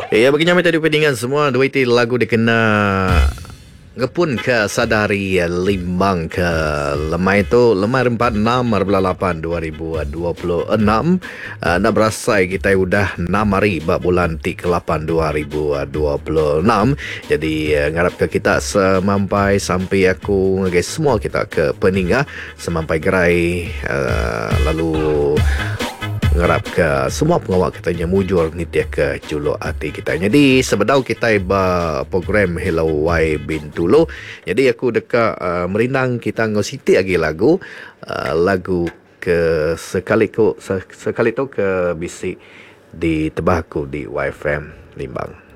Ya, bagi nyamai tadi peningan semua dua itu lagu dikena ngepun ke sadari limbang ke lemai itu lemai 46/8 2026 nak berasai kita udah 6 hari bak bulan 8 2026. Jadi ngarap ke kita semampai sampai aku ngagai semua kita ke peningah semampai gerai lalu ngarap ke semua pengawak kita mujur nitia ke juluk hati kita. Jadi sebedau kita iba program Hello Why Bintulu. Jadi aku dekat merindang kita ngositi lagi lagu ke sekali tu ke bisik di tebahku di YFM Limbang.